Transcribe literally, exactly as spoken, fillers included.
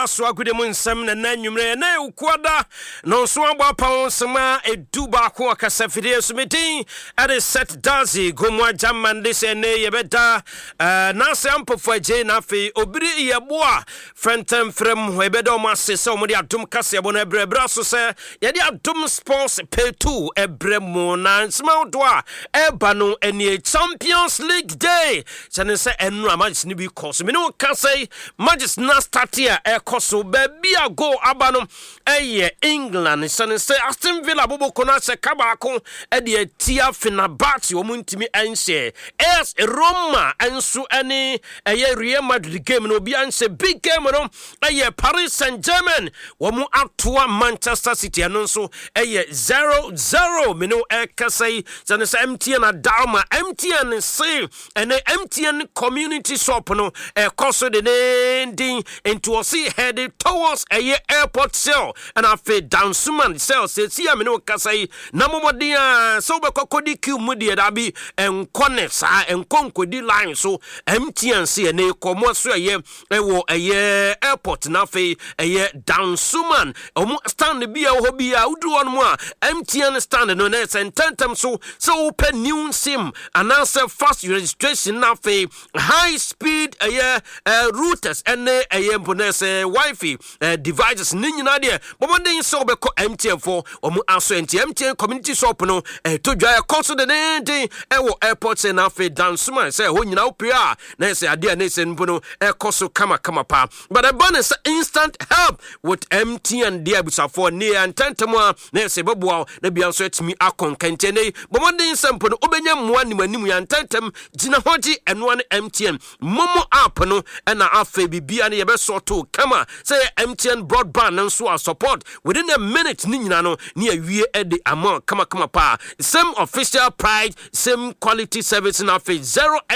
So agude mu nsɛm na na nwumre na ukuada no so agba pawo sema edu ba ko akasa fidie so medin ade set dazi gomwa jamman de se ne yebeda na se ampofo agye na fe obiri yeboa frentem frem ebeda o masse se o mo de adom kase ebo na ebrebra so se ye de adom sports pay two ebremu na nsema do a eba no eni Champions League day sene se enu amagis ni bi course me no ka say magis na start here koso baby a go abano eye England sane say Aston Villa bobo kona se kabako e de tia Fenerbahce o muntimi ense es Roma enso ene eye Real Madrid game no bi anse big game no eye Paris Saint-Germain wo mu atoa Manchester City eno so eye zero zero me no e kasai sane say M T N adalma M T N say ene M T N community shop no e koso de ne din into o see headed towards a airport cell and I fed down suman cell says see me no kasai na momodia so be kokodi Q mudi dabi en konesa en konkodi line so M T N see na komo so ye e wo eye airport na fe eye down suman omo stand bi a ho bi a udu on mo a M T N stand no na sententem so so open new sim and answer fast registration na fe high speed eye routers and eye bonese Wi-Fi uh, devices ninyina de bomoden so be ko M T N for omu aso M T N community shop no eh, to dwa koso de den e wo airport na fe dansuma say ho nyina opia na say ade na say npo no e koso kama kama pa but the bonus instant help with M T N de abusafo ne antantamo na say beboa na bia so atimi akonkante ne bomoden sempo no obenya moa ni manim ya antantam gina hoji eno ne M T N momo app no na afa bibia na ye be so to kama say M T N broadband and so support within a minute ni nyina no ni awie e de amount kama kama pa same official price same quality service na fe zero